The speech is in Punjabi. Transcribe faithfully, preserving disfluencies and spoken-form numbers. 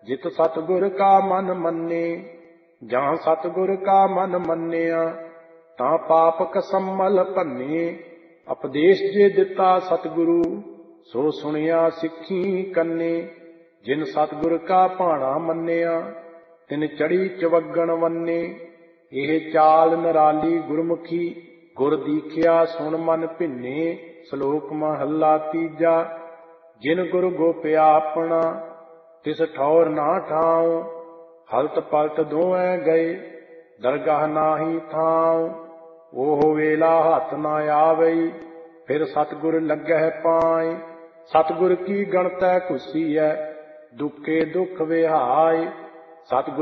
ਜਿਤ ਸਤਿਗੁਰ ਕਾ ਮਨ ਮੰਨੇ। ਜਾਂ ਸਤਿਗੁਰ ਕਾ ਮਨ ਮੰਨਿਆ ਤਾਂ ਪਾਪਕ ਸੰਮਲ ਭੰਨੇ। ਉਪਦੇਸ਼ ਜੇ ਦਿੱਤਾ ਸਤਿਗੁਰੂ ਸੋ ਸੁਣਿਆ ਸਿੱਖੀ ਕੰਨੇ। ਜਿਨ ਸਤਿਗੁਰ ਕਾ ਭਾਣਾ ਮੰਨਿਆ ਤਿਨ ਚੜੀ ਚਵੱਗਣ ਵੰਨੇ। ਇਹ ਚਾਲ ਨਿਰਾਲੀ ਗੁਰਮੁਖੀ ਗੁਰ ਦੀਖਿਆ ਸੁਣ ਮਨ ਭਿੰਨੇ। ਸ਼ਲੋਕ ਮਹੱਲਾ ਤੀਜਾ। ਜਿਨ ਗੁਰ ਗੋਪਿਆ ਆਪਣਾ ਤਿਸ ਠੌਰ ਨਾ ਠਾਉ। ਹਲਤ ਪਲਟ ਦੋਵੇਂ ਗਏ ਦਰਗਾਹ ਨਾਹੀ ਥਾਉ। ਉਹ ਵੇਲਾ ਹੱਥ ਨਾ ਆਵਈ ਫਿਰ ਸਤਿਗੁਰ ਲੱਗਹਿ ਪਾਏ। ਸਤਿਗੁਰ ਕੀ ਗਣਤੈ ਘੁਸੀਐ ਦੁੱਖੇ ਦੁੱਖ ਵਿਹਾਏ। ਸਤਿਗੁਰ